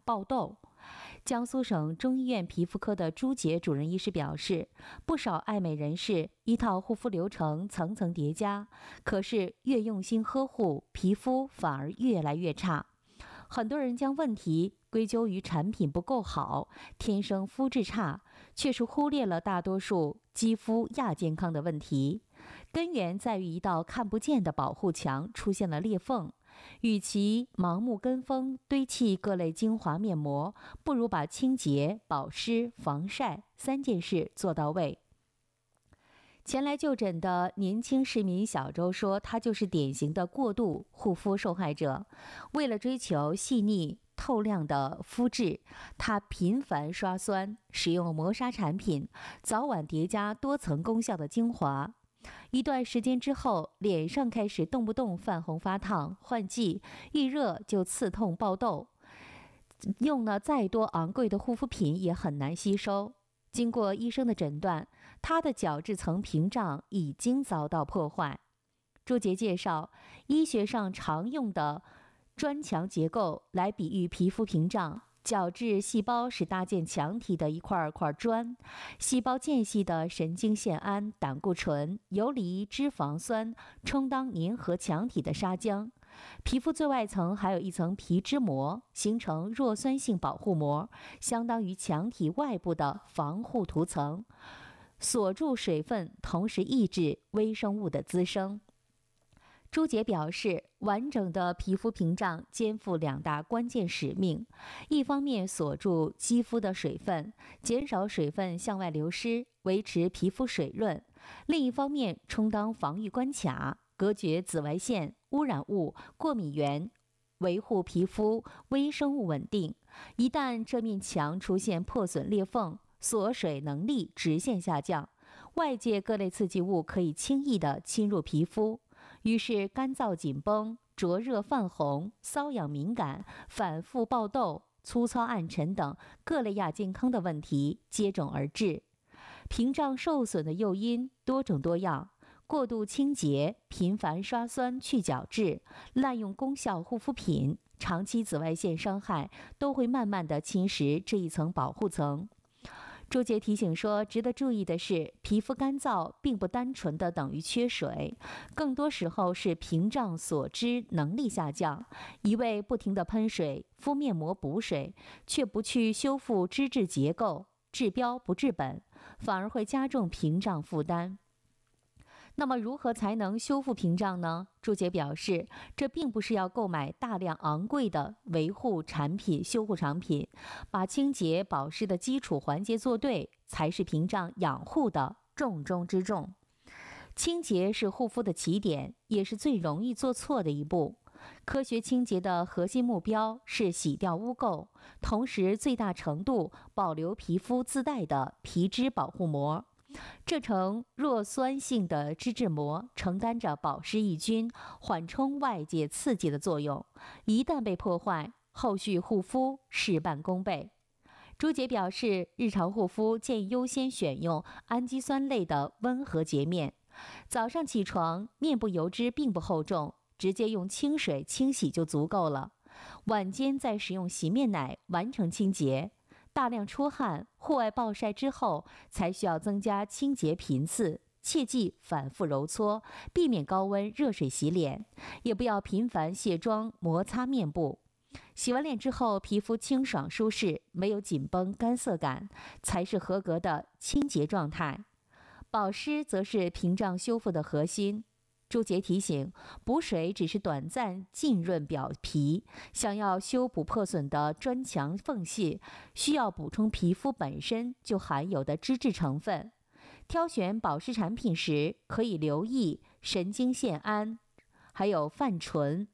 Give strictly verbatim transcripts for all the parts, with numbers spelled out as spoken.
爆痘。江苏省中医院皮肤科的朱杰主任医师表示，不少爱美人士一套护肤流程层层叠加，可是越用心呵护，皮肤反而越来越差。很多人将问题归咎于产品不够好，天生肤质差，却是忽略了大多数肌肤亚健康的问题。根源在于一道看不见的保护墙出现了裂缝。与其盲目跟风堆砌各类精华面膜，不如把清洁、保湿、防晒三件事做到位。前来就诊的年轻市民小周说，他就是典型的过度护肤受害者。为了追求细腻透亮的肤质，他频繁刷酸，使用磨砂产品，早晚叠加多层功效的精华。一段时间之后，脸上开始动不动泛红发烫、换季，一热就刺痛爆痘。用了再多昂贵的护肤品也很难吸收。经过医生的诊断，他的角质层屏障已经遭到破坏。朱杰介绍，医学上常用的砖墙结构来比喻皮肤屏障。角质细胞是搭建墙体的一块块砖，细胞间隙的神经酰胺、胆固醇、游离脂肪酸充当粘合墙体的砂浆。皮肤最外层还有一层皮脂膜，形成弱酸性保护膜，相当于墙体外部的防护涂层，锁住水分，同时抑制微生物的滋生。朱杰表示，完整的皮肤屏障肩负两大关键使命：一方面锁住肌肤的水分，减少水分向外流失，维持皮肤水润；另一方面充当防御关卡，隔绝紫外线、污染物、过敏源，维护皮肤微生物稳定。一旦这面墙出现破损裂缝，锁水能力直线下降，外界各类刺激物可以轻易地侵入皮肤。于是干燥紧绷、灼热泛红、瘙痒敏感、反复爆痘、粗糙暗沉等各类亚健康的问题接踵而至。屏障受损的诱因多种多样，过度清洁、频繁刷酸去角质、滥用功效护肤品、长期紫外线伤害，都会慢慢地侵蚀这一层保护层。朱杰提醒说，值得注意的是，皮肤干燥并不单纯的等于缺水，更多时候是屏障锁脂能力下降，一味不停地喷水、敷面膜补水，却不去修复脂质结构，治标不治本，反而会加重屏障负担。那么如何才能修复屏障呢？朱杰表示，这并不是要购买大量昂贵的维护产品、修护产品，把清洁保湿的基础环节做对，才是屏障养护的重中之重。清洁是护肤的起点，也是最容易做错的一步。科学清洁的核心目标是洗掉污垢，同时最大程度保留皮肤自带的皮脂保护膜。这层弱酸性的脂质膜承担着保湿抑菌、缓冲外界刺激的作用，一旦被破坏，后续护肤事半功倍。朱杰表示，日常护肤建议优先选用氨基酸类的温和洁面。早上起床，面部油脂并不厚重，直接用清水清洗就足够了。晚间再使用洗面奶完成清洁。大量出汗、户外暴晒之后，才需要增加清洁频次，切忌反复揉搓，避免高温热水洗脸，也不要频繁卸妆、摩擦面部。洗完脸之后，皮肤清爽舒适，没有紧绷干涩感，才是合格的清洁状态。保湿则是屏障修复的核心。朱杰提醒，补水只是短暂浸润表皮，想要修补破损的砖墙缝隙，需要补充皮肤本身就含有的脂质成分。挑选保湿产品时，可以留意神经酰胺，还有泛醇。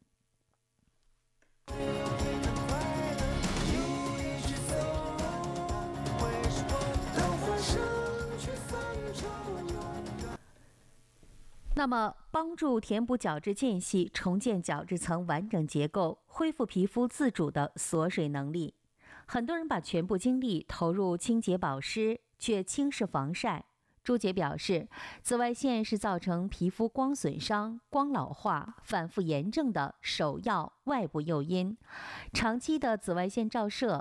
那么，帮助填补角质间隙，重建角质层完整结构，恢复皮肤自主的锁水能力。很多人把全部精力投入清洁保湿，却轻视防晒。朱杰表示，紫外线是造成皮肤光损伤、光老化、反复炎症的首要外部诱因。长期的紫外线照射